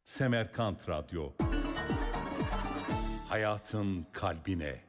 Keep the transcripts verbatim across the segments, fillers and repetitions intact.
Semerkant Radyo. Hayatın kalbine.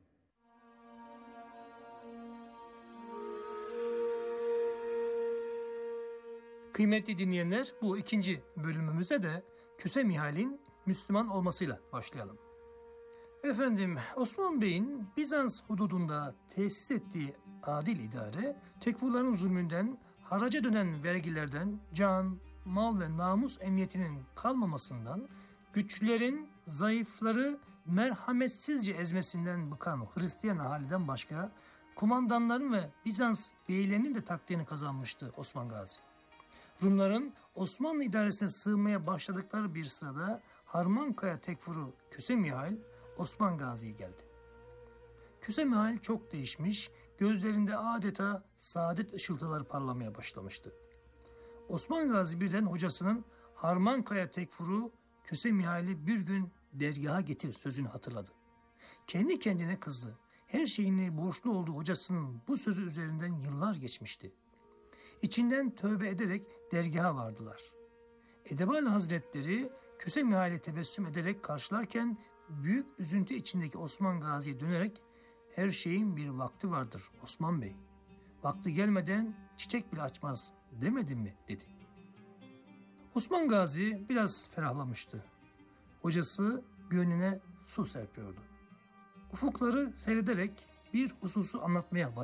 Kıymetli dinleyenler, bu ikinci bölümümüze de Köse Mihal'in Müslüman olmasıyla başlayalım. Efendim, Osman Bey'in Bizans hududunda tesis ettiği adil idare, tekfurların zulmünden, haraca dönen vergilerden, can, mal ve namus emniyetinin kalmamasından, güçlerin zayıfları merhametsizce ezmesinden bıkan Hristiyan ahaliden başka, kumandanların ve Bizans beylerinin de takdirini kazanmıştı Osman Gazi. Rumların Osmanlı idaresine sığınmaya başladıkları bir sırada Harmankaya tekfuru Köse Mihal Osman Gazi'ye geldi. Köse Mihal çok değişmiş, gözlerinde adeta saadet ışıltıları parlamaya başlamıştı. Osman Gazi birden hocasının Harmankaya tekfuru Köse Mihal'i bir gün dergaha getir sözünü hatırladı. Kendi kendine kızdı. Her şeyini borçlu olduğu hocasının bu sözü üzerinden yıllar geçmişti. İçinden tövbe ederek dergaha vardılar. Edebali Hazretleri Köse Mihal'i tebessüm ederek karşılarken büyük üzüntü içindeki Osman Gazi'ye dönerek "Her şeyin bir vakti vardır Osman Bey. Vakti gelmeden çiçek bile açmaz demedim mi?" dedi. Osman Gazi biraz ferahlamıştı. Hocası gönlüne su serpiyordu. Ufukları seyrederek bir hususu anlatmaya başladı.